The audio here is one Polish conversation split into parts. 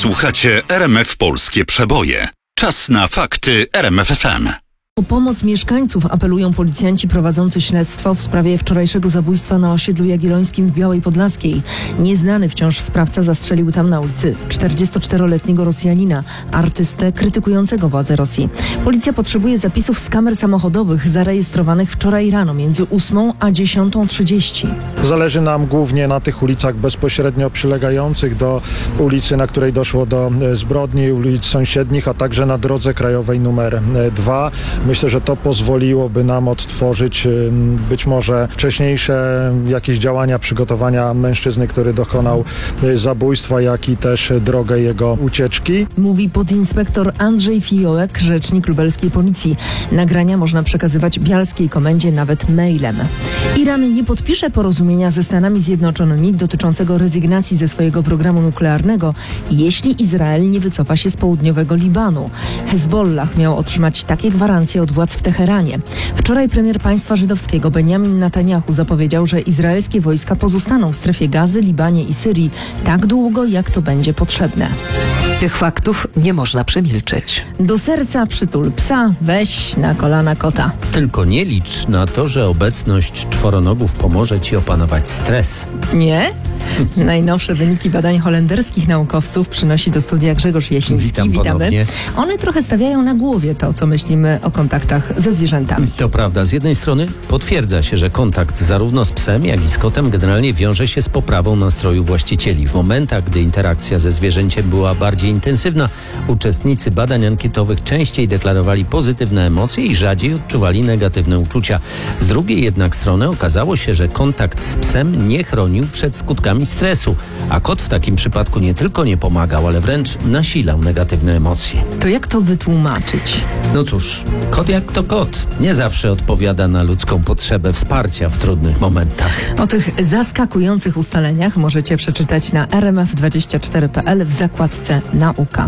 Słuchacie RMF Polskie Przeboje. Czas na fakty RMF FM. O pomoc mieszkańców apelują policjanci prowadzący śledztwo w sprawie wczorajszego zabójstwa na osiedlu Jagiellońskim w Białej Podlaskiej. Nieznany wciąż sprawca zastrzelił tam na ulicy 44-letniego Rosjanina, artystę krytykującego władze Rosji. Policja potrzebuje zapisów z kamer samochodowych zarejestrowanych wczoraj rano między 8 a 10:30. Zależy nam głównie na tych ulicach bezpośrednio przylegających do ulicy, na której doszło do zbrodni, ulic sąsiednich, a także na drodze krajowej numer 2. Myślę, że to pozwoliłoby nam odtworzyć być może wcześniejsze jakieś działania przygotowania mężczyzny, który dokonał zabójstwa, jak i też drogę jego ucieczki. Mówi podinspektor Andrzej Fiołek, rzecznik lubelskiej policji. Nagrania można przekazywać bialskiej komendzie nawet mailem. Iran nie podpisze porozumienia ze Stanami Zjednoczonymi dotyczącego rezygnacji ze swojego programu nuklearnego, jeśli Izrael nie wycofa się z południowego Libanu. Hezbollah miał otrzymać takie gwarancje od władz w Teheranie. Wczoraj premier państwa żydowskiego Benjamin Netanyahu zapowiedział, że izraelskie wojska pozostaną w strefie Gazy, Libanie i Syrii tak długo, jak to będzie potrzebne. Tych faktów nie można przemilczeć. Do serca przytul psa, weź na kolana kota. Tylko nie licz na to, że obecność czworonogów pomoże ci opanować stres. Nie? Najnowsze wyniki badań holenderskich naukowców przynosi do studia Grzegorz Jasiński. Witam ponownie. One trochę stawiają na głowie to, co myślimy o kontaktach ze zwierzętami. To prawda, z jednej strony potwierdza się, że kontakt zarówno z psem, jak i z kotem generalnie wiąże się z poprawą nastroju właścicieli. W momentach, gdy interakcja ze zwierzęciem była bardziej intensywna, uczestnicy badań ankietowych częściej deklarowali pozytywne emocje i rzadziej odczuwali negatywne uczucia. Z drugiej jednak strony okazało się, że kontakt z psem nie chronił przed skutkami stresu, a kot w takim przypadku nie tylko nie pomagał, ale wręcz nasilał negatywne emocje. To jak to wytłumaczyć? No cóż, kot jak to kot. Nie zawsze odpowiada na ludzką potrzebę wsparcia w trudnych momentach. O tych zaskakujących ustaleniach możecie przeczytać na rmf24.pl w zakładce Nauka.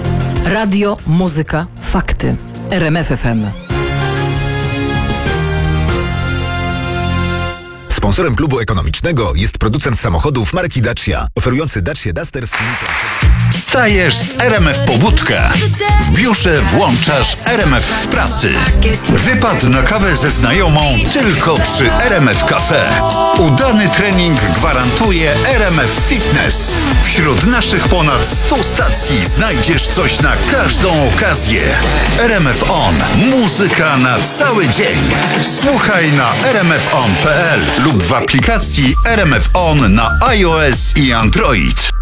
Radio, muzyka, fakty. RMF FM. Sponsorem klubu ekonomicznego jest producent samochodów marki Dacia, oferujący Dacia Duster z silnikiem. Wstajesz z RMF Pobudkę. W biurze włączasz RMF w pracy. Wypad na kawę ze znajomą tylko przy RMF Cafe. Udany trening gwarantuje RMF Fitness. Wśród naszych ponad 100 stacji znajdziesz coś na każdą okazję. RMF On. Muzyka na cały dzień. Słuchaj na rmfon.pl lub w aplikacji RMF On na iOS i Android.